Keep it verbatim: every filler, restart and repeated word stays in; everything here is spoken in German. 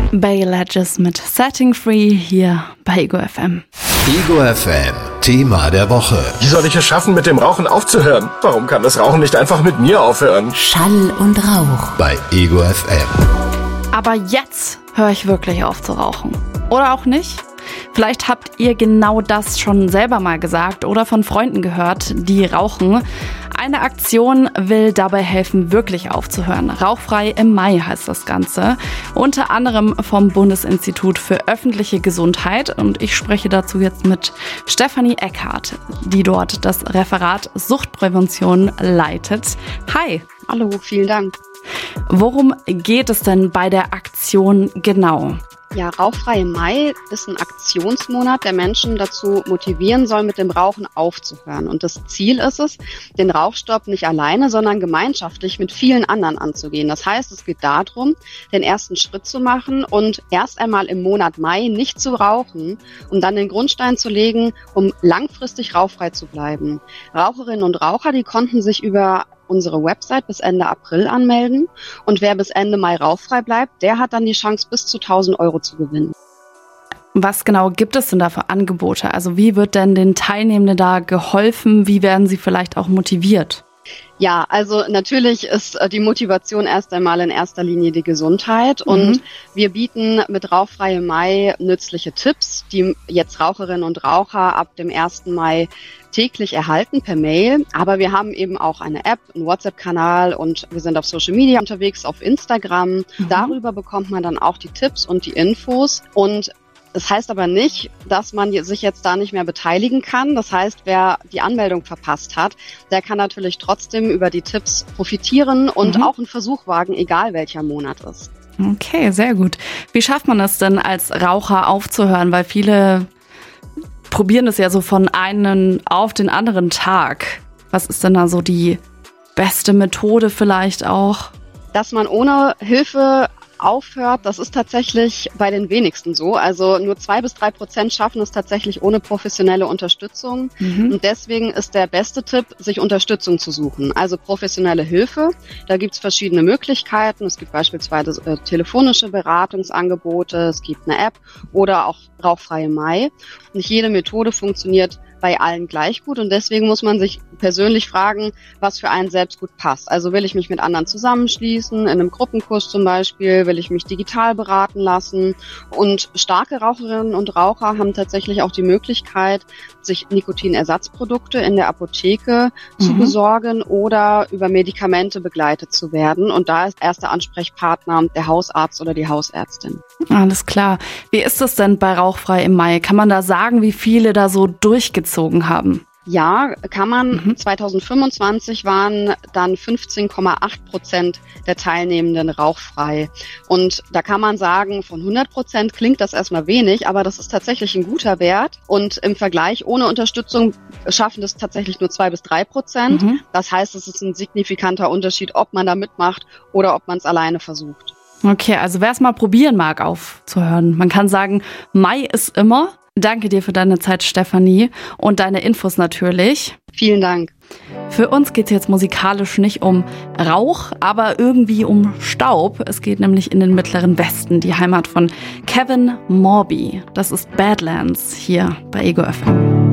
Bay Ledges mit Setting Free hier bei Ego F M. Ego F M, Thema der Woche. Wie soll ich es schaffen, mit dem Rauchen aufzuhören? Warum kann das Rauchen nicht einfach mit mir aufhören? Schall und Rauch bei Ego F M. Aber jetzt höre ich wirklich auf zu rauchen. Oder auch nicht? Vielleicht habt ihr genau das schon selber mal gesagt oder von Freunden gehört, die rauchen. Eine Aktion will dabei helfen, wirklich aufzuhören. Rauchfrei im Mai heißt das Ganze. Unter anderem vom Bundesinstitut für öffentliche Gesundheit. Und ich spreche dazu jetzt mit Stefanie Eckhardt, die dort das Referat Suchtprävention leitet. Hi. Hallo, vielen Dank. Worum geht es denn bei der Aktion genau? Ja, Rauchfrei im Mai ist ein Aktionsmonat, der Menschen dazu motivieren soll, mit dem Rauchen aufzuhören. Und das Ziel ist es, den Rauchstopp nicht alleine, sondern gemeinschaftlich mit vielen anderen anzugehen. Das heißt, es geht darum, den ersten Schritt zu machen und erst einmal im Monat Mai nicht zu rauchen, um dann den Grundstein zu legen, um langfristig rauchfrei zu bleiben. Raucherinnen und Raucher, die konnten sich über unsere Website bis Ende April anmelden. Und wer bis Ende Mai rauchfrei bleibt, der hat dann die Chance, bis zu tausend Euro zu gewinnen. Was genau gibt es denn da für Angebote? Also wie wird denn den Teilnehmenden da geholfen? Wie werden sie vielleicht auch motiviert? Ja, also natürlich ist die Motivation erst einmal in erster Linie die Gesundheit. Mhm. Und wir bieten mit Rauchfrei im Mai nützliche Tipps, die jetzt Raucherinnen und Raucher ab dem ersten Mai täglich erhalten per Mail. Aber wir haben eben auch eine App, einen WhatsApp-Kanal und wir sind auf Social Media unterwegs, auf Instagram. Mhm. Darüber bekommt man dann auch die Tipps und die Infos. Und das heißt aber nicht, dass man sich jetzt da nicht mehr beteiligen kann. Das heißt, wer die Anmeldung verpasst hat, der kann natürlich trotzdem über die Tipps profitieren und mhm. auch einen Versuch wagen, egal welcher Monat ist. Okay, sehr gut. Wie schafft man es denn als Raucher aufzuhören? Weil viele probieren es ja so von einem auf den anderen Tag. Was ist denn da so die beste Methode vielleicht auch? Dass man ohne Hilfe aufhört, das ist tatsächlich bei den wenigsten so. Also nur zwei bis drei Prozent schaffen es tatsächlich ohne professionelle Unterstützung. Mhm. Und deswegen ist der beste Tipp, sich Unterstützung zu suchen. Also professionelle Hilfe. Da gibt es verschiedene Möglichkeiten. Es gibt beispielsweise äh, telefonische Beratungsangebote, es gibt eine App oder auch Rauchfrei im Mai. Nicht jede Methode funktioniert bei allen gleich gut und deswegen muss man sich persönlich fragen, was für einen selbst gut passt. Also will ich mich mit anderen zusammenschließen, in einem Gruppenkurs zum Beispiel, will ich mich digital beraten lassen und starke Raucherinnen und Raucher haben tatsächlich auch die Möglichkeit, sich Nikotinersatzprodukte in der Apotheke mhm. zu besorgen oder über Medikamente begleitet zu werden und da ist erster Ansprechpartner der Hausarzt oder die Hausärztin. Alles klar. Wie ist es denn bei Rauchfrei im Mai? Kann man da sagen, wie viele da so durchgezogen haben? Ja, kann man. Mhm. zwanzig fünfundzwanzig waren dann fünfzehn Komma acht Prozent der Teilnehmenden rauchfrei. Und da kann man sagen, von hundert Prozent klingt das erstmal wenig, aber das ist tatsächlich ein guter Wert. Und im Vergleich ohne Unterstützung schaffen das tatsächlich nur zwei bis drei Prozent. Mhm. Das heißt, es ist ein signifikanter Unterschied, ob man da mitmacht oder ob man es alleine versucht. Okay, also wer es mal probieren mag, aufzuhören. Man kann sagen, Mai ist immer. Danke dir für deine Zeit, Stefanie, und deine Infos natürlich. Vielen Dank. Für uns geht es jetzt musikalisch nicht um Rauch, aber irgendwie um Staub. Es geht nämlich in den Mittleren Westen, die Heimat von Kevin Morby. Das ist Badlands hier bei Ego F M.